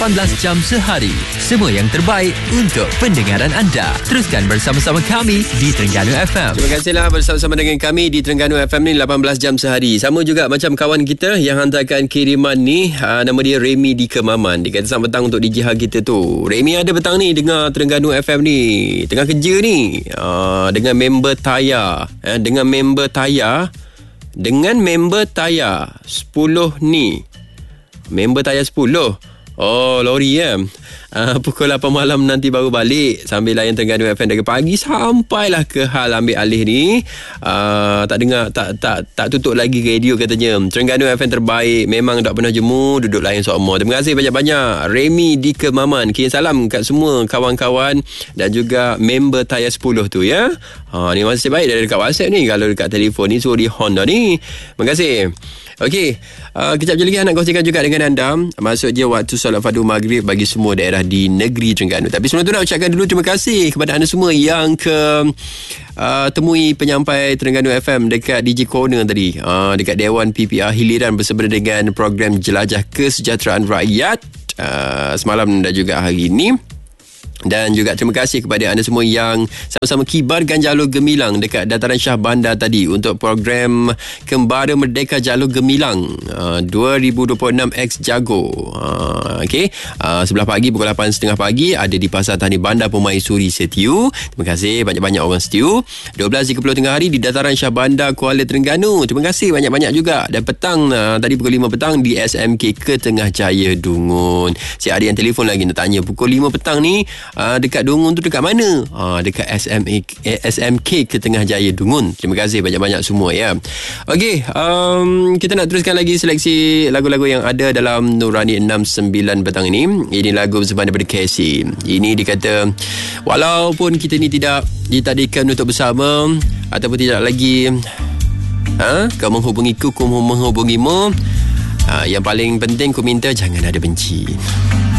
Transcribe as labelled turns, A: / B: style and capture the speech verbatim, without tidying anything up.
A: lapan belas jam sehari. Semua yang terbaik untuk pendengaran anda. Teruskan bersama-sama kami di Terengganu F M.
B: Terima kasihlah bersama-sama dengan kami di Terengganu F M ni lapan belas jam sehari. Sama juga macam kawan kita yang hantarkan kiriman ni, uh, nama dia Remy di Kemaman. Dia kata selamat petang untuk D J Hal kita tu. Remy ada petang ni dengar Terengganu F M ni. Tengah kerja ni. Uh, dengan member Taya. Uh, dengan member Taya. Dengan member Taya sepuluh ni. Member Taya sepuluh. Oh, lori ya. Uh, pukul lapan malam nanti baru balik sambil layan Terengganu F M dari pagi sampailah ke Hal ambil alih ni. Uh, tak dengar, tak tak tak tutup lagi radio katanya. Terengganu F M terbaik, memang tak pernah jemu, duduk layan semua. Terima kasih banyak-banyak Remy di Kemaman. Kirim salam kat semua kawan-kawan dan juga member Taya sepuluh tu ya. Ha, ni masih baik dari dekat WhatsApp ni. Kalau dekat telefon ni suruh di Honda ni. Terima kasih. Okey, uh, kejap je lagi nak kongsikan juga dengan anda. Masuk je waktu solat fardu maghrib bagi semua daerah di negeri Terengganu. Tapi sebelum tu nak ucapkan dulu terima kasih kepada anda semua yang ke uh, temui penyampai Terengganu F M dekat D J Corner tadi, uh, dekat Dewan P P R Hiliran bersama dengan program Jelajah Kesejahteraan Rakyat uh, semalam dan juga hari ini. Dan juga terima kasih kepada anda semua yang sama-sama kibarkan jalur gemilang dekat Dataran Shah Bandar tadi untuk program Kembara Merdeka Jalur Gemilang uh, dua ribu dua puluh enam X Jago. Uh, Okey, uh, sebelah pagi pukul lapan tiga puluh pagi ada di Pasar Tani Bandar Pemaisuri Setiu. Terima kasih banyak-banyak orang setiu. dua belas tiga puluh tengah hari di Dataran Shah Bandar Kuala Terengganu. Terima kasih banyak-banyak juga. Dan petang uh, tadi pukul lima petang di S M K Ketengah Jaya Dungun. Si ada yang telefon lagi nak tanya pukul lima petang ni Uh, dekat Dungun tu dekat mana? Uh, dekat S M A, S M K Ketengah Jaya Dungun. Terima kasih banyak-banyak semua ya. Okey, um, kita nak teruskan lagi seleksi lagu-lagu yang ada dalam Nurani enam sembilan petang ini. Ini lagu bersama daripada Casey. Ini dikata walaupun kita ni tidak ditadikan untuk bersama ataupun tidak lagi ha, kau menghubungiku, ku menghubungimu, uh, yang paling penting ku minta jangan ada benci.